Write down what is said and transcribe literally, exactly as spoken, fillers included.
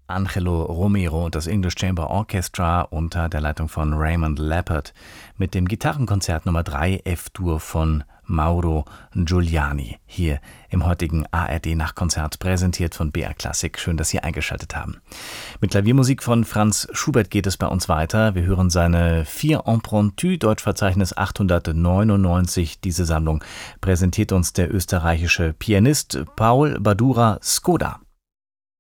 Angelo Romero und das English Chamber Orchestra unter der Leitung von Raymond Leppard mit dem Gitarrenkonzert Nummer drei F-Dur von Mauro Giuliani hier im heutigen A R D-Nachtkonzert, präsentiert von B R Classic. Schön, dass Sie eingeschaltet haben. Mit Klaviermusik von Franz Schubert geht es bei uns weiter. Wir hören seine Vier Impromptus, Deutschverzeichnis achthundertneunundneunzig. Diese Sammlung präsentiert uns der österreichische Pianist Paul Badura Skoda.